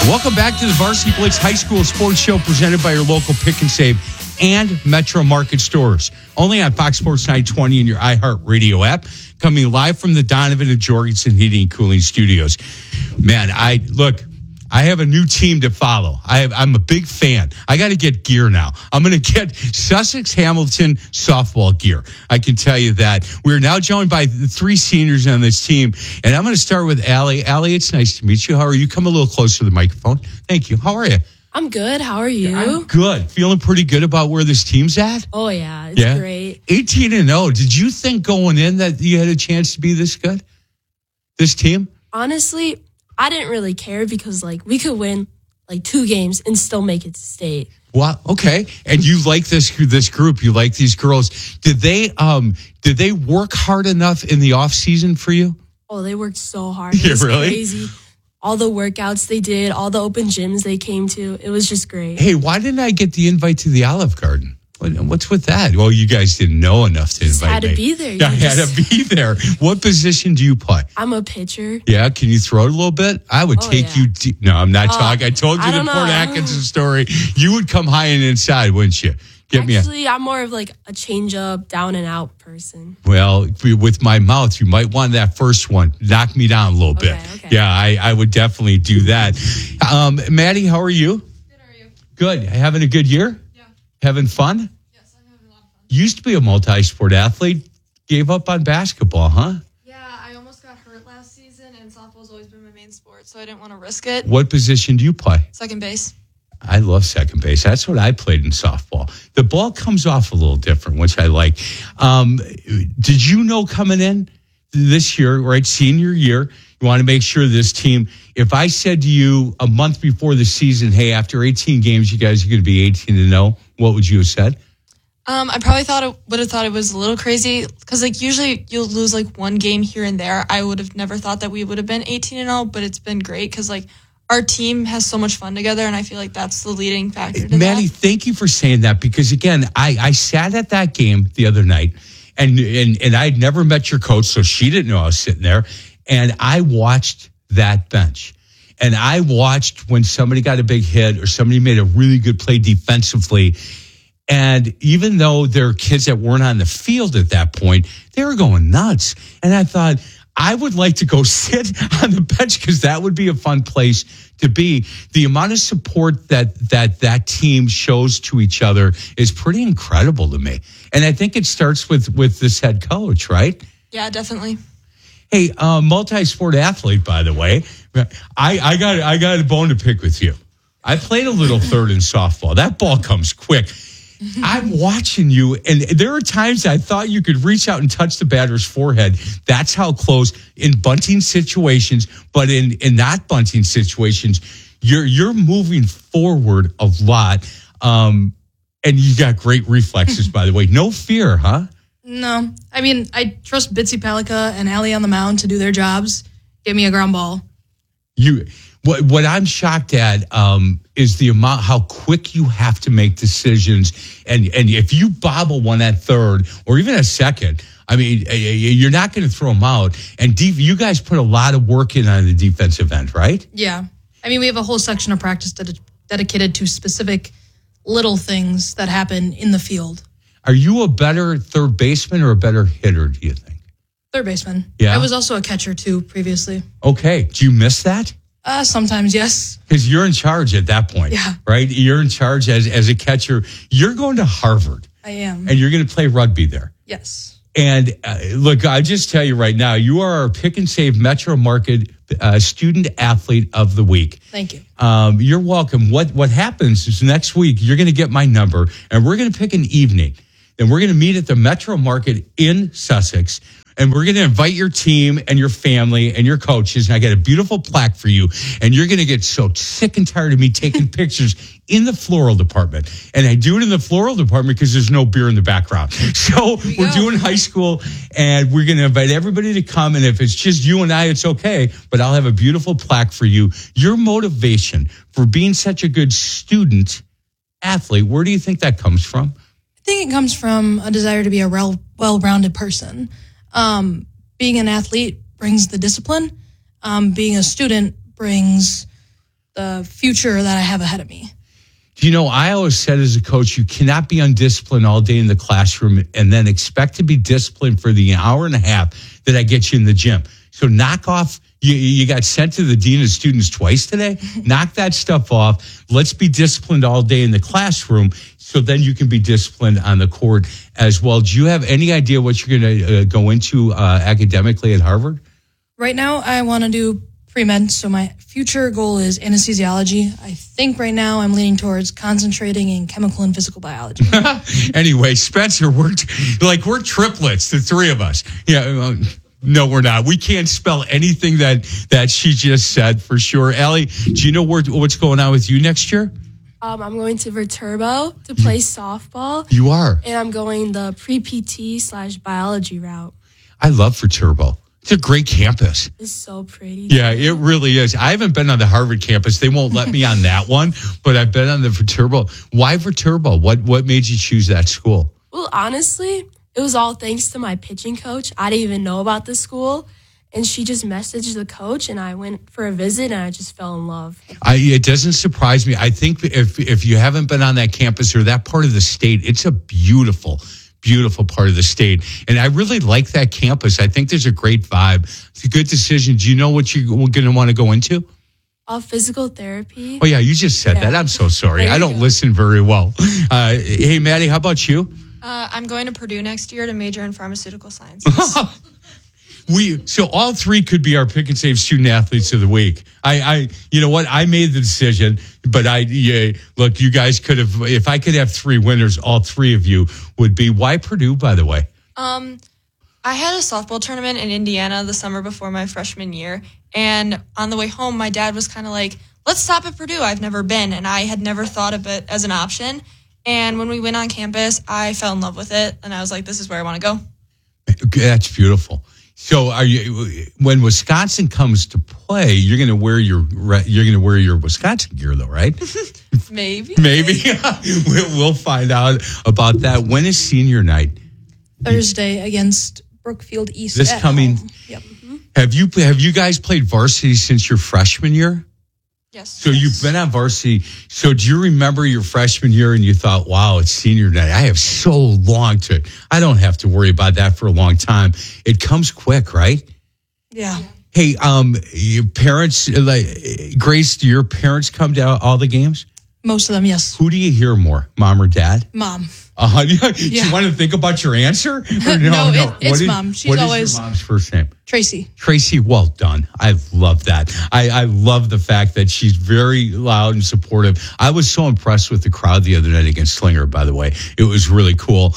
Welcome back to the Varsity Blitz High School Sports Show presented by your local Pick and Save and Metro Market stores. Only on Fox Sports 920 and your iHeartRadio app. Coming live from the Donovan and Jorgensen Heating and Cooling Studios. Man, I have a new team to follow. I'm a big fan. I got to get gear now. I'm going to get Sussex Hamilton softball gear. I can tell you that. We're now joined by the three seniors on this team. And I'm going to start with Allie. Allie, it's nice to meet you. How are you? Come a little closer to the microphone. Thank you. How are you? I'm good. How are you? I'm good. Feeling pretty good about where this team's at? Oh, yeah. It's great. 18-0. Did you think going in that you had a chance to be this good? This team? Honestly, I didn't really care because, we could win, 2 games and still make it to state. Well, okay. And you like this group. You like these girls. Did they work hard enough in the off season for you? Oh, they worked so hard. It was really? Crazy. All the workouts they did, all the open gyms they came to. It was just great. Hey, why didn't I get the invite to the Olive Garden? What's with that? Well, you guys didn't know enough to invite me. Had to be there. I had to be there. What position do you play? I'm a pitcher. Yeah, can you throw it a little bit? I would take you deep. No, I'm not talking. I told you the Fort Atkinson story. You would come high and inside, wouldn't you? Actually, I'm more of a change-up, down-and-out person. Well, with my mouth, you might want that first one. Knock me down a little bit. Okay. Yeah, I would definitely do that. Maddie, how are you? Good, how are you? Good. Having a good year? Yeah. Having fun? Yes, I'm having a lot of fun. Used to be a multi-sport athlete. Gave up on basketball, huh? Yeah, I almost got hurt last season, and softball's always been my main sport, so I didn't want to risk it. What position do you play? Second base. I love second base. That's what I played in softball. The ball comes off a little different, which I like. Did you know coming in this year, right, senior year, you want to make sure this team, if I said to you a month before the season, hey, after 18 games, you guys are going to be 18-0, what would you have said? I probably would have thought it was a little crazy because, usually you'll lose, one game here and there. I would have never thought that we would have been 18-0, but it's been great because, our team has so much fun together, and I feel like that's the leading factor to Maddie, that. thank you for saying that because, again, I sat at that game the other night, and I'd never met your coach, so she didn't know I was sitting there, and I watched that bench. And I watched when somebody got a big hit or somebody made a really good play defensively, and even though there are kids that weren't on the field at that point, they were going nuts. And I thought, I would like to go sit on the bench because that would be a fun place to be. The amount of support that team shows to each other is pretty incredible to me. And I think it starts with this head coach, right? Yeah, definitely. Hey, multi-sport athlete, by the way. I got a bone to pick with you. I played a little third in softball. That ball comes quick. I'm watching you, and there are times I thought you could reach out and touch the batter's forehead. That's how close in bunting situations, but in not bunting situations, you're moving forward a lot, and you got great reflexes. By the way, no fear, huh? No, I mean I trust Bitsy Palika and Allie on the mound to do their jobs. Give me a ground ball. What I'm shocked at is the amount, how quick you have to make decisions. And if you bobble one at third or even a second, I mean, you're not going to throw them out. And you guys put a lot of work in on the defensive end, right? Yeah. I mean, we have a whole section of practice dedicated to specific little things that happen in the field. Are you a better third baseman or a better hitter, do you think? Third baseman. Yeah. I was also a catcher, too, previously. Okay. Do you miss that? Sometimes, yes. Because you're in charge at that point, yeah. Right? You're in charge as a catcher. You're going to Harvard. I am. And you're going to play rugby there. Yes. And look, I just tell you right now, you are our Pick and Save Metro Market Student Athlete of the Week. Thank you. You're welcome. What happens is next week, you're going to get my number, and we're going to pick an evening. And we're going to meet at the Metro Market in Sussex. And we're going to invite your team and your family and your coaches. And I got a beautiful plaque for you. And you're going to get so sick and tired of me taking pictures in the floral department. And I do it in the floral department because there's no beer in the background. So we're doing high school, and we're going to invite everybody to come. And if it's just you and I, it's okay. But I'll have a beautiful plaque for you. Your motivation for being such a good student athlete, where do you think that comes from? I think it comes from a desire to be a well-rounded person. Being an athlete brings the discipline. Being a student brings the future that I have ahead of me. Do you know, I always said as a coach, you cannot be undisciplined all day in the classroom and then expect to be disciplined for the hour and a half that I get you in the gym. So knock off. You got sent to the dean of students twice today. Knock that stuff off. Let's be disciplined all day in the classroom so then you can be disciplined on the court as well. Do you have any idea what you're going to go into academically at Harvard? Right now, I want to do pre-med, so my future goal is anesthesiology. I think right now I'm leaning towards concentrating in chemical and physical biology. Anyway, Spencer, we're triplets, the three of us. Yeah. No, we're not. We can't spell anything that she just said for sure. Allie, do you know what's going on with you next year? I'm going to Viterbo to play softball. You are? And I'm going the pre-PT/biology route. I love Viterbo. It's a great campus. It's so pretty. Yeah, it really is. I haven't been on the Harvard campus. They won't let me on that one, but I've been on the Viterbo. Why Viterbo? What made you choose that school? Well, honestly, it was all thanks to my pitching coach. I didn't even know about the school, and she just messaged the coach, and I went for a visit, and I just fell in love. It doesn't surprise me. I think if you haven't been on that campus or that part of the state, it's a beautiful part of the state. And I really like that campus. I think there's a great vibe. It's a good decision. Do you know what you're going to want to go into? Physical therapy. Oh, yeah, you just said that. I'm so sorry. I don't listen very well. Hey, Maddie, how about you? I'm going to Purdue next year to major in pharmaceutical sciences. So all three could be our Pick and Save student athletes of the week. You know what? I made the decision, but look, you guys could have, if I could have three winners, all three of you would be. Why Purdue, by the way? I had a softball tournament in Indiana the summer before my freshman year. And on the way home, my dad was kind of like, let's stop at Purdue. I've never been. And I had never thought of it as an option. And when we went on campus, I fell in love with it. And I was like, this is where I want to go. That's beautiful. So when Wisconsin comes to play, you're going to wear your Wisconsin gear though, right? Maybe. We'll find out about that. When is senior night? Thursday against Brookfield East. This coming. Home. Yep. Have you guys played varsity since your freshman year? Yes. So you've been on varsity. So do you remember your freshman year and you thought, wow, it's senior night. I have so long I don't have to worry about that for a long time. It comes quick, right? Yeah. Hey, your parents, Grace, do your parents come to all the games? Most of them, yes. Who do you hear more, mom or dad? Mom. Do you want to think about your answer? Or no. It's Mom. She's always your mom's first name? Tracy. Tracy, well done. I love that. I love the fact that she's very loud and supportive. I was so impressed with the crowd the other night against Slinger, by the way. It was really cool.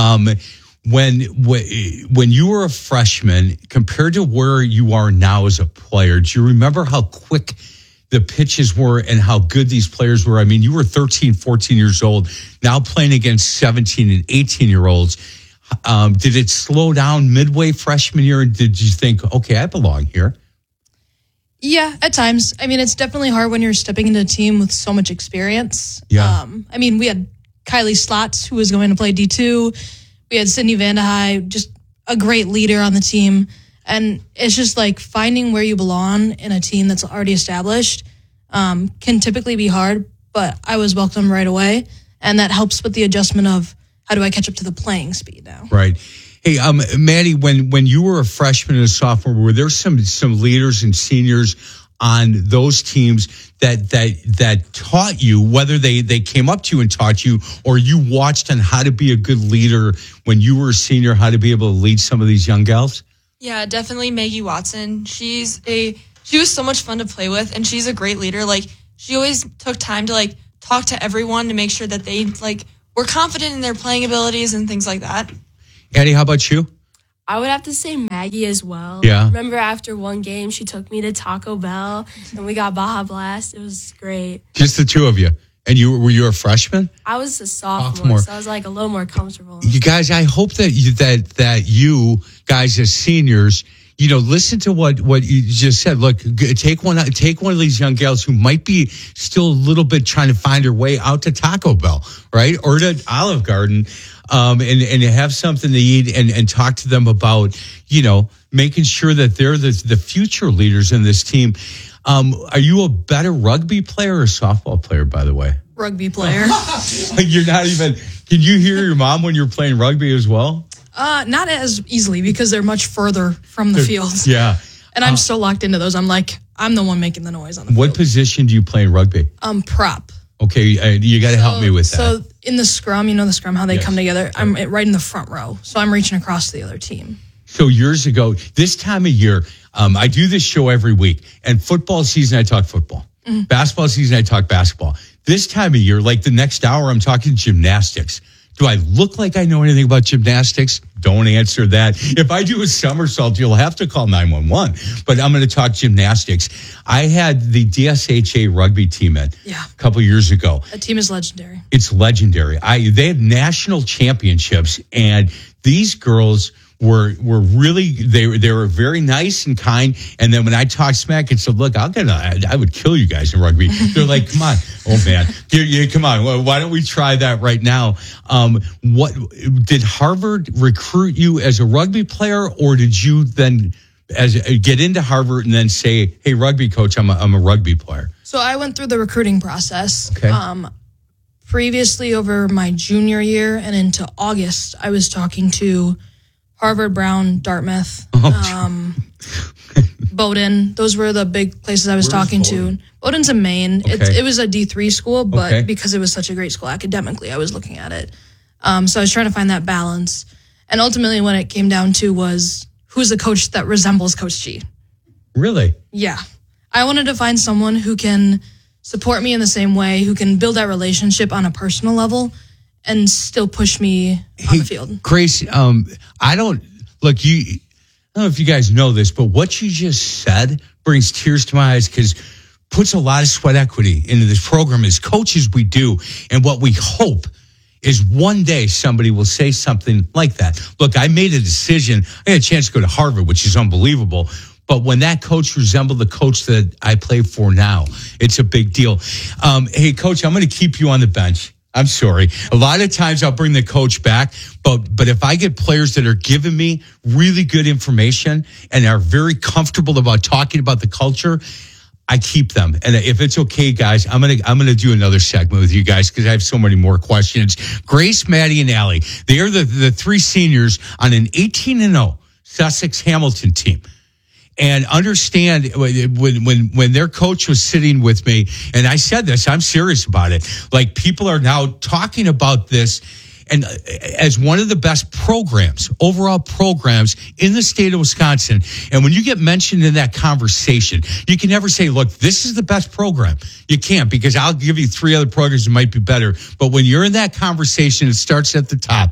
When you were a freshman, compared to where you are now as a player, do you remember how quick the pitches were and how good these players were? I mean, you were 13, 14 years old, now playing against 17 and 18-year-olds. Did it slow down midway freshman year? And did you think, okay, I belong here? Yeah, at times. I mean, it's definitely hard when you're stepping into a team with so much experience. Yeah. I mean, we had Kylie Slotz, who was going to play D2. We had Sydney Vandehei, just a great leader on the team. And it's just like finding where you belong in a team that's already established can typically be hard, but I was welcomed right away. And that helps with the adjustment of how do I catch up to the playing speed now? Right. Hey, Maddie, when you were a freshman and a sophomore, were there some leaders and seniors on those teams that taught you, whether they came up to you and taught you, or you watched on how to be a good leader when you were a senior, how to be able to lead some of these young gals? Yeah, definitely Maggie Watson. She was so much fun to play with, and she's a great leader. Like, she always took time to talk to everyone to make sure that they were confident in their playing abilities and things like that. Addie, how about you? I would have to say Maggie as well. Yeah. Remember after one game, she took me to Taco Bell and we got Baja Blast. It was great. Just the two of you. And were you a freshman? I was a sophomore. So I was a little more comfortable. You guys, I hope that you guys as seniors, listen to what you just said. Look, take one of these young gals who might be still a little bit trying to find her way out to Taco Bell, right? Or to Olive Garden, and have something to eat and talk to them about, making sure that they're the future leaders in this team. Are you a better rugby player or softball player, by the way? Rugby player. You're not even. Can you hear your mom when you're playing rugby as well? Not as easily because they're much further from the field. Yeah. And I'm so locked into those. I'm the one making the noise on the field. What position do you play in rugby? Prop. Okay, you got to help me with that. So in the scrum, the scrum, how they come together, I'm right in the front row. So I'm reaching across to the other team. So years ago, this time of year, I do this show every week. And football season, I talk football. Mm-hmm. Basketball season, I talk basketball. This time of year, like the next hour, I'm talking gymnastics. Do I look like I know anything about gymnastics? Don't answer that. If I do a somersault, you'll have to call 911. But I'm going to talk gymnastics. I had the DSHA rugby team a couple years ago. That team is legendary. It's legendary. They had national championships, and these girls were really they were very nice and kind. And then when I talked smack and said, "Look, I would kill you guys in rugby," they're like, "Come on, oh man, come on, why don't we try that right now?" What did Harvard recruit you as a rugby player, or did you then get into Harvard and then say, "Hey, rugby coach, I'm a rugby player"? So I went through the recruiting process. Okay. Previously, over my junior year and into August, I was talking to Harvard, Brown, Dartmouth, Bowdoin. Those were the big places I was talking to. Bowdoin's in Maine. Okay. It was a D3 school, but because it was such a great school academically, I was looking at it. So I was trying to find that balance. And ultimately, what it came down to was who's the coach that resembles Coach G. Really? Yeah. I wanted to find someone who can support me in the same way, who can build that relationship on a personal level and still push me on the field. Grace, I don't know if you guys know this, but what you just said brings tears to my eyes because puts a lot of sweat equity into this program. As coaches, we do. And what we hope is one day somebody will say something like that. Look, I made a decision. I had a chance to go to Harvard, which is unbelievable. But when that coach resembled the coach that I play for now, it's a big deal. Hey, Coach, I'm going to keep you on the bench. I'm sorry. A lot of times I'll bring the coach back, but if I get players that are giving me really good information and are very comfortable about talking about the culture, I keep them. And if it's okay, guys, I'm gonna do another segment with you guys because I have so many more questions. Grace, Maddie, and Allie, they are the three seniors on an 18-0 Sussex Hamilton team. And understand when their coach was sitting with me, and I said this, I'm serious about it. Like, people are now talking about this and as one of the best programs, overall programs in the state of Wisconsin. And when you get mentioned in that conversation, you can never say, look, this is the best program. You can't, because I'll give you three other programs that might be better. But when you're in that conversation, it starts at the top.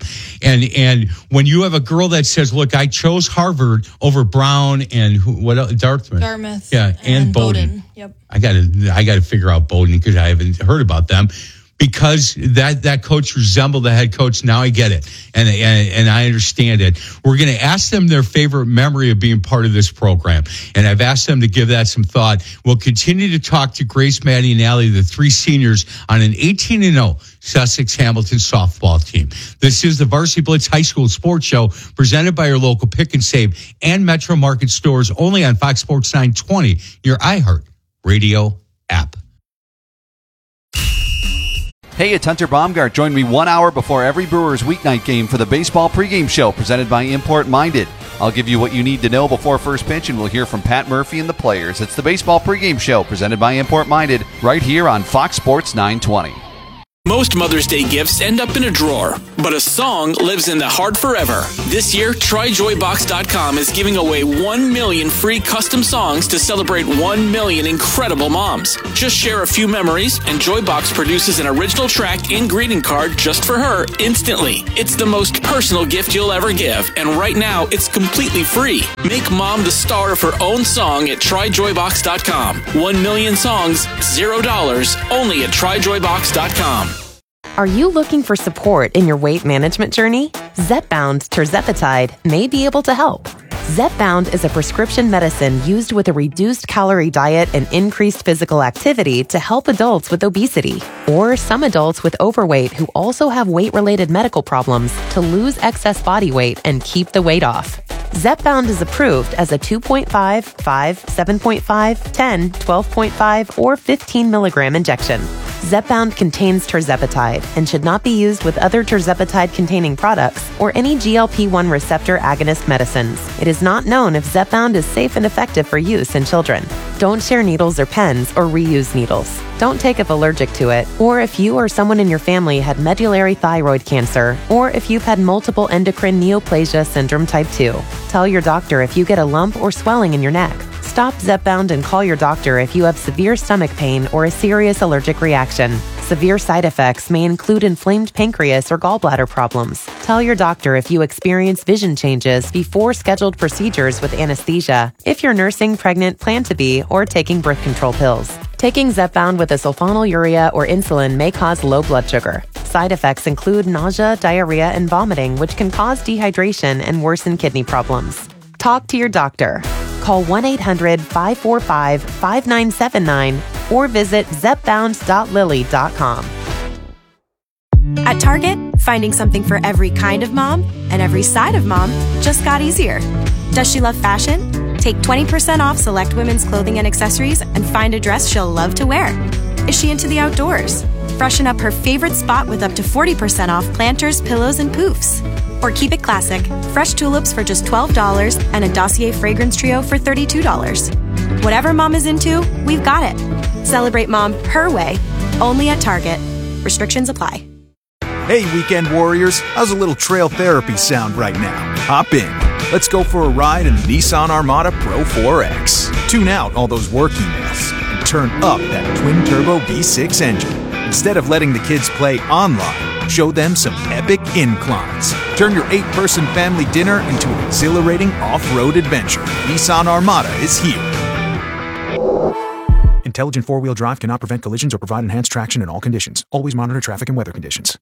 And when you have a girl that says, look, I chose Harvard over Brown and what else? Dartmouth. Yeah. And Bowdoin. Yep. I got to figure out Bowdoin because I haven't heard about them. Because that coach resembled the head coach. Now I get it. And I understand it. We're going to ask them their favorite memory of being part of this program. And I've asked them to give that some thought. We'll continue to talk to Grace, Maddie, and Allie, the three seniors, on an 18-0 Sussex Hamilton softball team. This is the Varsity Blitz High School Sports Show presented by your local Pick and Save and Metro Market stores, only on Fox Sports 920, your iHeart Radio app. Hey, it's Hunter Baumgart. Join me 1 hour before every Brewers weeknight game for the baseball pregame show presented by Import Minded. I'll give you what you need to know before first pitch, and we'll hear from Pat Murphy and the players. It's the baseball pregame show presented by Import Minded right here on Fox Sports 920. Most Mother's Day gifts end up in a drawer, but a song lives in the heart forever. This year, TryJoyBox.com is giving away 1 million free custom songs to celebrate 1 million incredible moms. Just share a few memories, and Joybox produces an original track and greeting card just for her instantly. It's the most personal gift you'll ever give, and right now, it's completely free. Make mom the star of her own song at TryJoyBox.com. 1 million songs, $0, only at TryJoyBox.com. Are you looking for support in your weight management journey? Zepbound tirzepatide may be able to help. Zepbound is a prescription medicine used with a reduced calorie diet and increased physical activity to help adults with obesity or some adults with overweight who also have weight-related medical problems to lose excess body weight and keep the weight off. Zepbound is approved as a 2.5, 5, 7.5, 10, 12.5, or 15 milligram injection. Zepbound contains tirzepatide and should not be used with other tirzepatide-containing products or any GLP-1 receptor agonist medicines. It is not known if Zepbound is safe and effective for use in children. Don't share needles or pens or reuse needles. Don't take if allergic to it, or if you or someone in your family had medullary thyroid cancer, or if you've had multiple endocrine neoplasia syndrome type 2. Tell your doctor if you get a lump or swelling in your neck. Stop Zepbound and call your doctor if you have severe stomach pain or a serious allergic reaction. Severe side effects may include inflamed pancreas or gallbladder problems. Tell your doctor if you experience vision changes before scheduled procedures with anesthesia, if you're nursing, pregnant, plan to be, or taking birth control pills. Taking Zepbound with a sulfonylurea or insulin may cause low blood sugar. Side effects include nausea, diarrhea, and vomiting, which can cause dehydration and worsen kidney problems. Talk to your doctor. Call 1-800-545-5979 or visit zepbound.lily.com. At Target, finding something for every kind of mom and every side of mom just got easier. Does she love fashion? Take 20% off select women's clothing and accessories and find a dress she'll love to wear. Is she into the outdoors? Freshen up her favorite spot with up to 40% off planters, pillows, and poofs. Or keep it classic, fresh tulips for just $12 and a Dossier fragrance trio for $32. Whatever mom is into, we've got it. Celebrate mom her way, only at Target. Restrictions apply. Hey, weekend warriors, how's a little trail therapy sound right now? Hop in. Let's go for a ride in the Nissan Armada Pro 4X. Tune out all those work emails and turn up that twin-turbo V6 engine. Instead of letting the kids play online, show them some epic inclines. Turn your 8-person family dinner into an exhilarating off-road adventure. Nissan Armada is here. Intelligent four-wheel drive cannot prevent collisions or provide enhanced traction in all conditions. Always monitor traffic and weather conditions.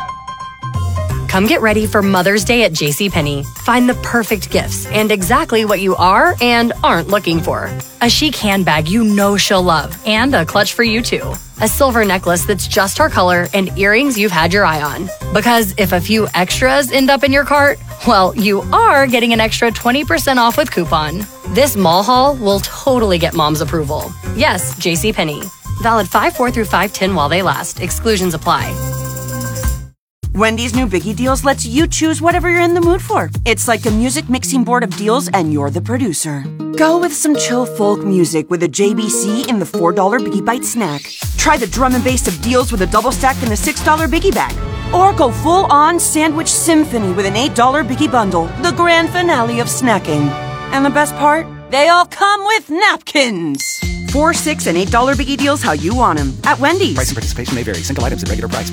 Come get ready for Mother's Day at JCPenney. Find the perfect gifts and exactly what you are and aren't looking for. A chic handbag you know she'll love and a clutch for you too. A silver necklace that's just her color and earrings you've had your eye on. Because if a few extras end up in your cart, well, you are getting an extra 20% off with coupon. This mall haul will totally get mom's approval. Yes, JCPenney. Valid 5/4 through 5/10 while they last. Exclusions apply. Wendy's new Biggie Deals lets you choose whatever you're in the mood for. It's like a music mixing board of deals and you're the producer. Go with some chill folk music with a JBC in the $4 Biggie Bite snack. Try the drum and bass of deals with a double stack in the $6 Biggie Bag. Or go full-on sandwich symphony with an $8 Biggie Bundle, the grand finale of snacking. And the best part? They all come with napkins. $4, $6, and $8 Biggie Deals how you want them at Wendy's. Price and participation may vary. Single items at regular price.